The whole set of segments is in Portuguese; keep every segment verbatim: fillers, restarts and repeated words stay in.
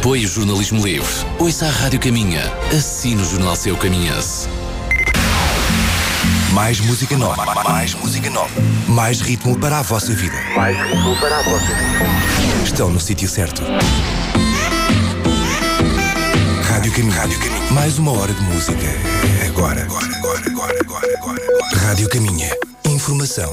Apoie o jornalismo livre. Ouça a Rádio Caminha. Assine o Jornal Seu Caminhense. Mais música nova. Mais música nova. Mais ritmo para a vossa vida. Mais ritmo para a vossa vida. Estão no sítio certo. Rádio Caminha. Rádio Caminha. Mais uma hora de música. Agora. Agora, agora, agora, agora, agora. Rádio Caminha. Informação.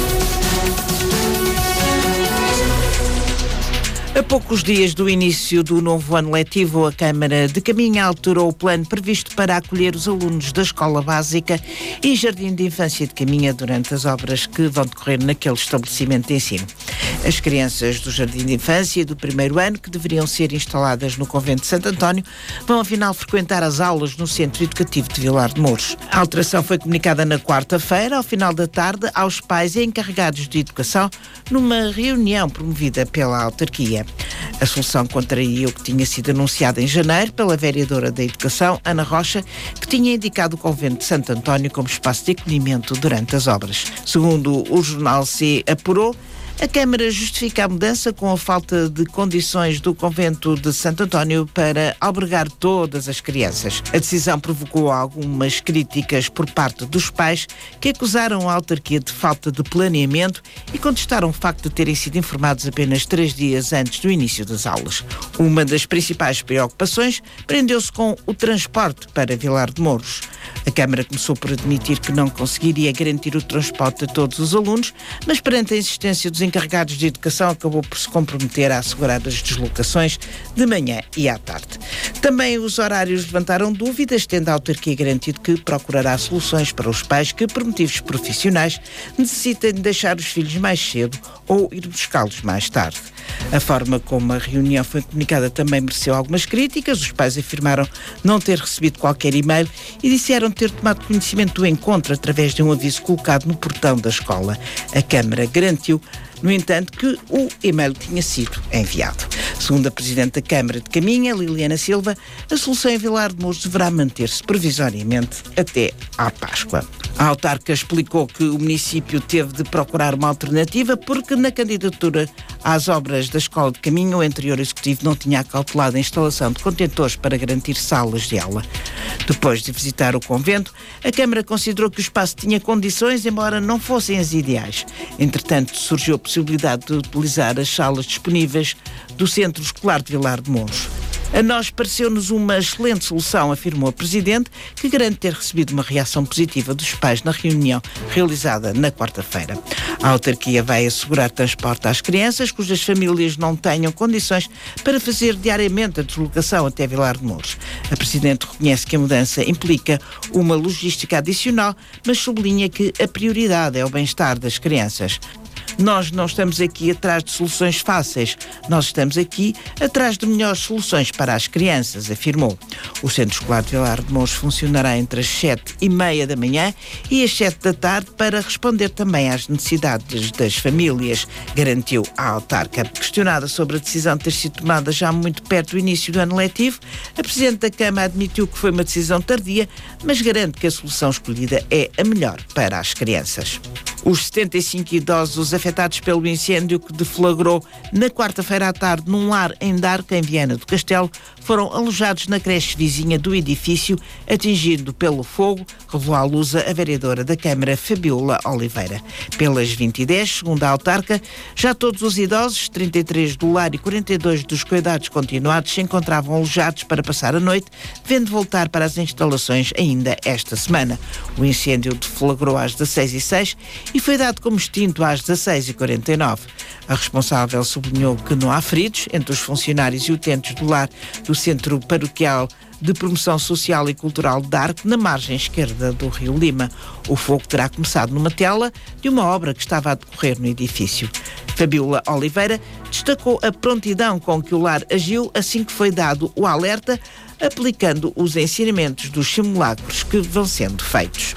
A poucos dias do início do novo ano letivo, a Câmara de Caminha alterou o plano previsto para acolher os alunos da Escola Básica e Jardim de Infância de Caminha durante as obras que vão decorrer naquele estabelecimento de ensino. As crianças do Jardim de Infância do primeiro ano, que deveriam ser instaladas no Convento de Santo António, vão afinal frequentar as aulas no Centro Educativo de Vilar de Mouros. A alteração foi comunicada na quarta-feira, ao final da tarde, aos pais e encarregados de educação, numa reunião promovida pela autarquia. A solução contraria o que tinha sido anunciado em janeiro pela vereadora da Educação, Ana Rocha, que tinha indicado o Convento de Santo António como espaço de acolhimento durante as obras. Segundo o Jornal C apurou, a Câmara justifica a mudança com a falta de condições do Convento de Santo António para albergar todas as crianças. A decisão provocou algumas críticas por parte dos pais, que acusaram a autarquia de falta de planeamento e contestaram o facto de terem sido informados apenas três dias antes do início das aulas. Uma das principais preocupações prendeu-se com o transporte para Vilar de Mouros. A Câmara começou por admitir que não conseguiria garantir o transporte a todos os alunos, mas perante a insistência dos encarregados de educação acabou por se comprometer a assegurar as deslocações de manhã e à tarde. Também os horários levantaram dúvidas, tendo a autarquia garantido que procurará soluções para os pais que, por motivos profissionais, necessitem de deixar os filhos mais cedo ou ir buscá-los mais tarde. A forma como a reunião foi comunicada também mereceu algumas críticas. Os pais afirmaram não ter recebido qualquer e-mail e disseram ter tomado conhecimento do encontro através de um aviso colocado no portão da escola. A Câmara garantiu, no entanto, que o e-mail tinha sido enviado. Segundo a Presidente da Câmara de Caminha, Liliana Silva, a solução em Vilar de Mouros deverá manter-se provisoriamente até à Páscoa. A autarca explicou que o município teve de procurar uma alternativa porque na candidatura às obras da Escola de Caminho o anterior executivo não tinha acautelado a instalação de contentores para garantir salas de aula. Depois de visitar o convento, a Câmara considerou que o espaço tinha condições, embora não fossem as ideais. Entretanto, surgiu a possibilidade de utilizar as salas disponíveis do Centro Escolar de Vilar de Mouros. A nós pareceu-nos uma excelente solução, afirmou a Presidente, que garante ter recebido uma reação positiva dos pais na reunião realizada na quarta-feira. A autarquia vai assegurar transporte às crianças cujas famílias não tenham condições para fazer diariamente a deslocação até Vilar de Mouros. A Presidente reconhece que a mudança implica uma logística adicional, mas sublinha que a prioridade é o bem-estar das crianças. Nós não estamos aqui atrás de soluções fáceis, nós estamos aqui atrás de melhores soluções para as crianças, afirmou. O Centro Escolar de Vilar de Mouros funcionará entre as sete e meia da manhã e as sete da tarde para responder também às necessidades das famílias, garantiu a autarca. Questionada sobre a decisão ter sido tomada já muito perto do início do ano letivo, a Presidente da Câmara admitiu que foi uma decisão tardia, mas garante que a solução escolhida é a melhor para as crianças. Os setenta e cinco idosos afetados pelo incêndio que deflagrou na quarta-feira à tarde num lar em Darca, em Viana do Castelo, foram alojados na creche vizinha do edifício, atingido pelo fogo, revelou à luz a vereadora da Câmara, Fabiola Oliveira. Pelas vinte e dez, segundo a autarca, já todos os idosos, trinta e três do lar e quarenta e dois dos cuidados continuados, se encontravam alojados para passar a noite, devendo voltar para as instalações ainda esta semana. O incêndio deflagrou às dezasseis e seis e foi dado como extinto às dezasseis e quarenta e nove. A responsável sublinhou que não há feridos entre os funcionários e utentes do lar do Centro Paroquial de Promoção Social e Cultural de Darco, na margem esquerda do Rio Lima. O fogo terá começado numa tela de uma obra que estava a decorrer no edifício. Fabiola Oliveira destacou a prontidão com que o lar agiu assim que foi dado o alerta, aplicando os ensinamentos dos simulacros que vão sendo feitos.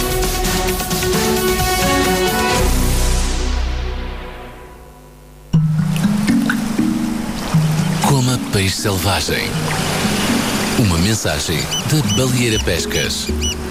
Coma peixe selvagem. Uma mensagem da Baleeira Pescas.